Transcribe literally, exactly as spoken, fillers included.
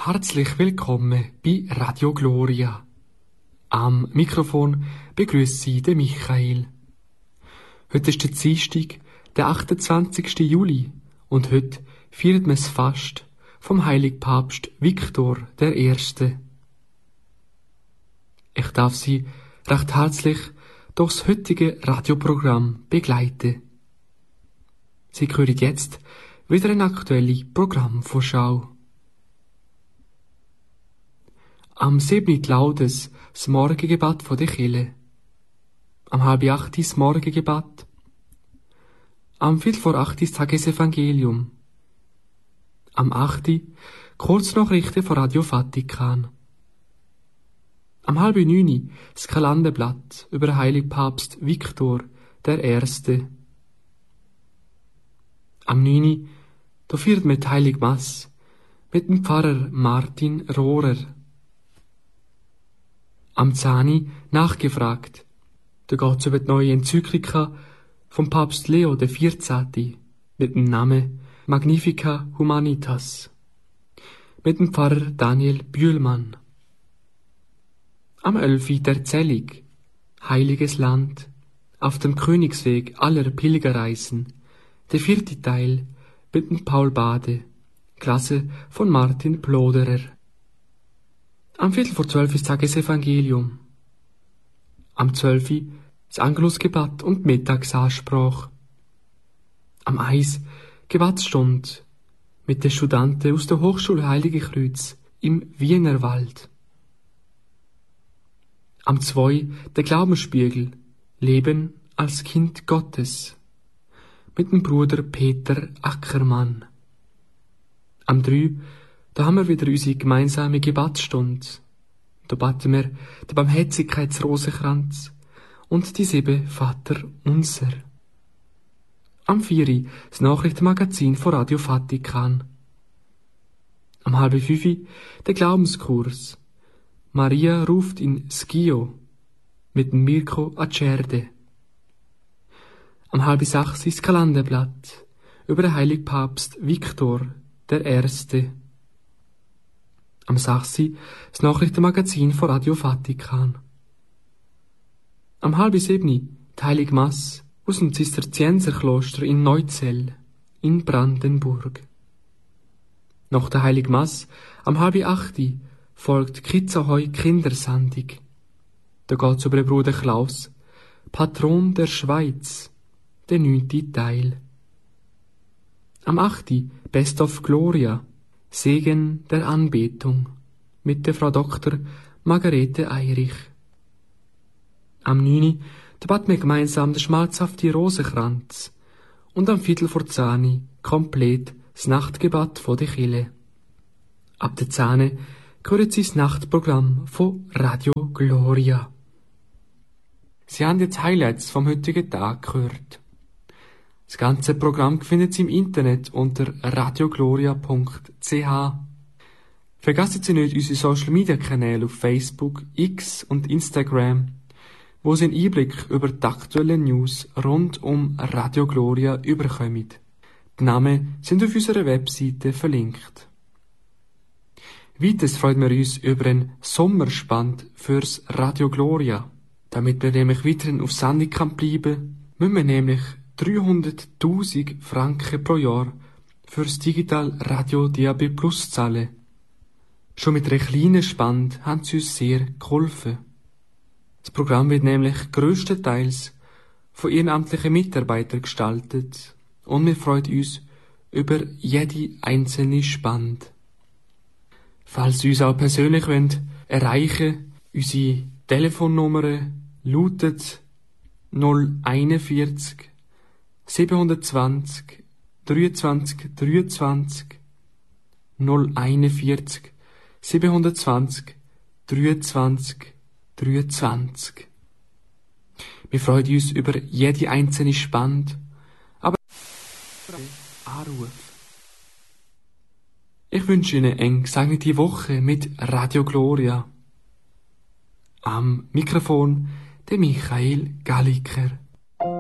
Herzlich willkommen bei Radio Gloria. Am Mikrofon begrüßt Sie den Michael. Heute ist der Dienstag, der achtundzwanzigsten Juli, und heute feiert man das Fast vom heiligen Papst Viktor der Erste. Ich darf Sie recht herzlich durchs heutige Radioprogramm begleiten. Sie hören jetzt wieder eine aktuelle Programmvorschau. Am siebten Laudes das Morgengebet von der Kirche. Am halb acht das Morgengebet. Am viertel vor acht das Tagesevangelium. Am achten Kurznachrichten von Radio Vatikan. Am halb neun das Kalenderblatt über den heiligen Papst Viktor der Erste. Am neun da feiert man die Heilige Messe mit dem Pfarrer Martin Rohrer. Am zehn nachgefragt. Da geht's über die neue Enzyklika vom Papst Leo der Vierzehnte mit dem Namen Magnifica Humanitas mit dem Pfarrer Daniel Bühlmann. Am elf der Erzählung Heiliges Land auf dem Königsweg aller Pilgerreisen, der vierte Teil mit dem Paul Bade, Klasse von Martin Ploderer. Am viertel vor zwölf ist Tagesevangelium. Am zwölf das Angelusgebet und Mittagsansprache. Am eins Gebetsstunde mit den Studenten aus der Hochschule Heilige Kreuz im Wienerwald. Am zwei der Glaubensspiegel Leben als Kind Gottes mit dem Bruder Peter Ackermann. Am drei da haben wir wieder unsere gemeinsame Gebetsstunde. Da beten wir den Barmherzigkeitsrosenkranz und die sieben Vater unser. Am vier das Nachrichtenmagazin von Radio Vatikan. Am halb fünf der Glaubenskurs. Maria ruft in Schio mit dem Mirko Acerde. Am halb sechs das Kalenderblatt über den heiligen Papst Viktor der Erste. Am sechs das Nachrichtenmagazin von Radio Vatikan. Am halb sieben die Heilige Messe aus dem Zisterzienserkloster in Neuzell in Brandenburg. Nach der Heiligen Messe am halb acht folgt Kitzahoy Kindersendung. Da geht's über den Bruder Klaus, Patron der Schweiz, der neunte Teil. Am acht Best of Gloria, Segen der Anbetung mit der Frau Doktor Margarete Eirich. Am neun beten wir gemeinsam den schmalzhaften Rosenkranz und am viertel vor zehn komplett das Nachtgebet von der Kirche. Ab der zehn hören Sie das Nachtprogramm von Radio Gloria. Sie haben jetzt Highlights vom heutigen Tag gehört. Das ganze Programm findet Sie im Internet unter radiogloria punkt c h. Vergessen Sie nicht unsere Social Media Kanäle auf Facebook, X und Instagram, wo Sie einen Einblick über die aktuellen News rund um Radio Gloria überkommen. Die Namen sind auf unserer Webseite verlinkt. Weiters freuen wir uns über einen Sommerspand fürs Radio Gloria. Damit wir nämlich weiterhin auf Sendung kann bleiben, müssen wir nämlich dreihunderttausend Franken pro Jahr fürs Digital Radio D A B Plus zahlen. Schon mit einer kleinen Spende haben sie uns sehr geholfen. Das Programm wird nämlich grösstenteils von ehrenamtlichen Mitarbeitern gestaltet und wir freuen uns über jede einzelne Spende. Falls Sie uns auch persönlich wollen, erreichen, unsere Telefonnummer lautet null einundvierzig siebenhundertzwanzig dreiundzwanzig dreiundzwanzig null einundvierzig siebenhundertzwanzig dreiundzwanzig dreiundzwanzig. Wir freuen uns über jede einzelne Spende, aber Anruf. Ich wünsche Ihnen eine gesegnete Woche mit Radio Gloria. Am Mikrofon der Michael Galliker.